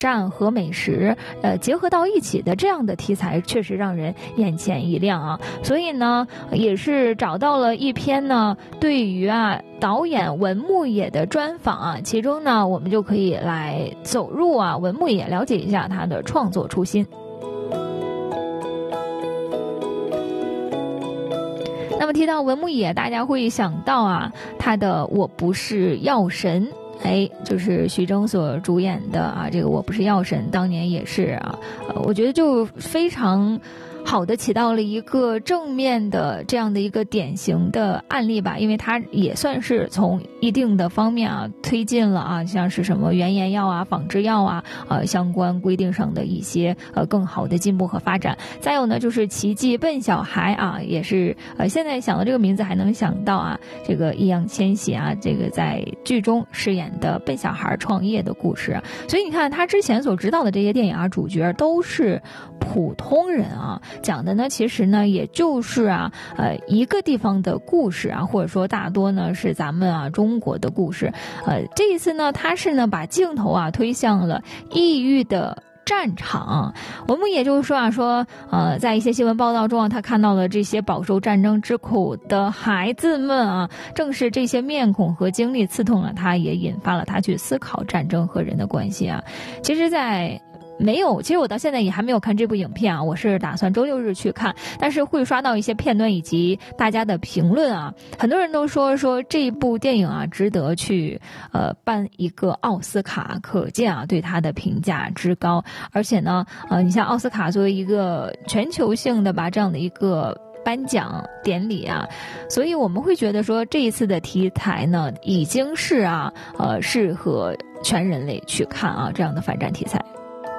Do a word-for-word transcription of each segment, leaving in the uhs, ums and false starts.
战和美食呃结合到一起的这样的题材，确实让人眼前一亮啊。所以呢，也是找到了一篇呢对于啊导演文牧野的专访啊，其中呢我们就可以来走入啊文牧野，了解一下他的创作初心。那么提到文牧野，大家会想到啊他的《我不是药神》。哎，就是徐峥所主演的啊，这个我不是药神，当年也是啊，呃，我觉得就非常好的起到了一个正面的这样的一个典型的案例吧，因为它也算是从一定的方面啊推进了啊，像是什么原研药啊、仿制药啊，呃相关规定上的一些呃更好的进步和发展。再有呢，就是奇迹笨小孩啊，也是呃现在想到这个名字还能想到啊，这个易烊千玺啊，这个在剧中饰演的笨小孩创业的故事。所以你看他之前所执导的这些电影啊，主角都是普通人啊。讲的呢，其实呢，也就是啊，呃，一个地方的故事啊，或者说大多呢是咱们啊中国的故事。呃，这一次呢，他是呢把镜头啊推向了异域的战场。我们也就是说啊，说呃，在一些新闻报道中啊，他看到了这些饱受战争之苦的孩子们啊，正是这些面孔和经历刺痛了他，也引发了他去思考战争和人的关系啊。其实，在没有，其实我到现在也还没有看这部影片啊，我是打算周六日去看，但是会刷到一些片段以及大家的评论啊，很多人都说说这部电影啊值得去呃颁一个奥斯卡，可见啊对它的评价之高。而且呢，呃，你像奥斯卡作为一个全球性的吧这样的一个颁奖典礼啊，所以我们会觉得说这一次的题材呢已经是啊呃适合全人类去看啊这样的反战题材。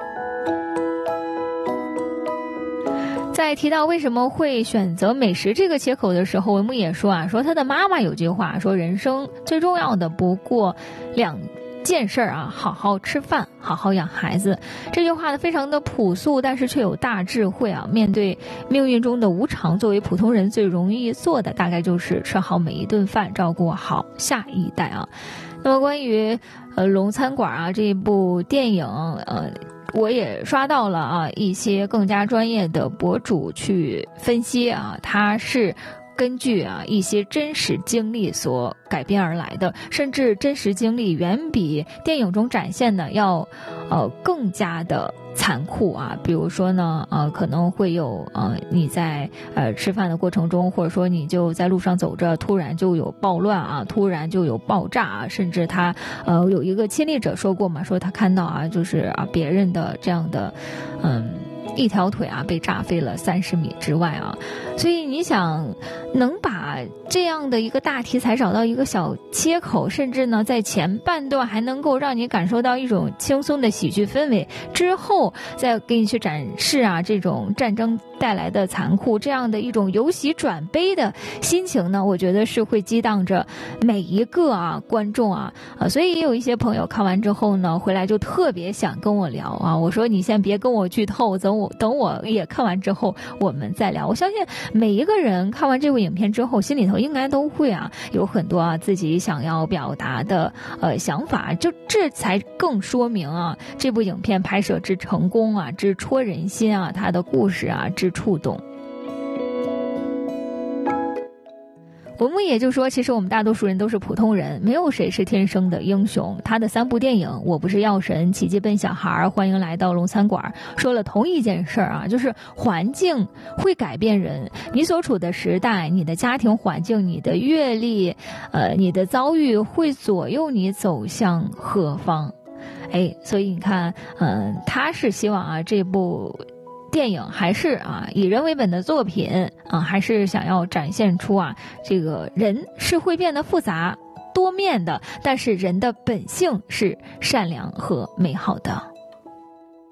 在提到为什么会选择美食这个切口的时候，文牧野说啊，说他的妈妈有句话说，人生最重要的不过两件事啊，好好吃饭，好好养孩子。这句话呢非常的朴素，但是却有大智慧啊。面对命运中的无常，作为普通人最容易做的大概就是吃好每一顿饭，照顾好下一代啊。那么关于呃龙餐馆啊这部电影，呃我也刷到了啊一些更加专业的博主去分析啊，它是根据啊一些真实经历所改编而来的，甚至真实经历远比电影中展现的要呃更加的残酷啊。比如说呢呃可能会有呃你在呃吃饭的过程中，或者说你就在路上走着，突然就有暴乱啊，突然就有爆炸啊，甚至他呃有一个亲历者说过嘛，说他看到啊就是啊别人的这样的嗯一条腿啊被炸飞了三十米之外啊。所以你想能把这样的一个大题材找到一个小切口，甚至呢在前半段还能够让你感受到一种轻松的喜剧氛围，之后再给你去展示啊这种战争带来的残酷，这样的一种由喜转悲的心情呢，我觉得是会激荡着每一个啊观众啊啊，所以也有一些朋友看完之后呢回来就特别想跟我聊啊，我说你先别跟我剧透，等我等我也看完之后我们再聊。我相信每一个人看完这部影片之后心里头应该都会啊有很多啊自己想要表达的呃想法，就这才更说明啊这部影片拍摄之成功啊，之戳人心啊，它的故事啊之触动。文牧野就说，其实我们大多数人都是普通人，没有谁是天生的英雄。他的三部电影《我不是药神》、《奇迹笨小孩》、欢迎来到龙餐馆，说了同一件事儿啊，就是环境会改变人，你所处的时代、你的家庭环境、你的阅历、呃，你的遭遇会左右你走向何方。哎，所以你看，嗯、呃，他是希望啊这部电影还是啊以人为本的作品啊，还是想要展现出啊这个人是会变得复杂多面的，但是人的本性是善良和美好的。